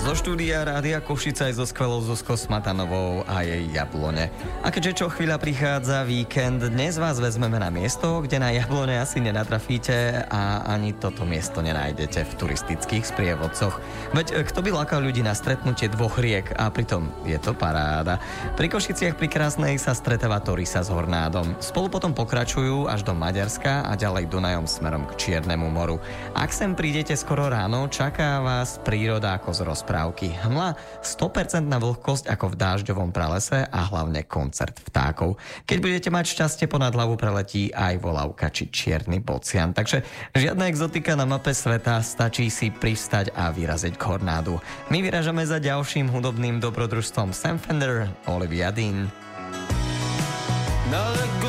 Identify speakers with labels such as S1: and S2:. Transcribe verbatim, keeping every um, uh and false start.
S1: Zo štúdia Rádia Košice aj so skvelou Zuzkou Smatanovou a jej Jablone. A keďže čo chvíľa prichádza víkend, dnes vás vezmeme na miesto, kde na Jablone asi nenatrafíte a ani toto miesto nenájdete v turistických sprievodcoch. Veď kto by lákal ľudí na stretnutie dvoch riek a pritom je to paráda. Pri Košiciach pri Krásnej sa stretáva Torisa s Hornádom. Spolu potom pokračujú až do Maďarska a ďalej Dunajom smerom k Čiernemu moru. Ak sem prídete skoro ráno, čaká vás príroda ako z rozprávky. Hmla, sto percent na vlhkosť ako v dážďovom pralese a hlavne koncert vtákov. Keď budete mať šťastie, ponad hlavu preletí aj volavka či čierny bocian. Takže žiadna exotika na mape sveta, stačí si pristať a vyraziť k Hornádu. My vyražame za ďalším hudobným dobrodružstvom Sam Fender, Olivia Dean.
S2: Now look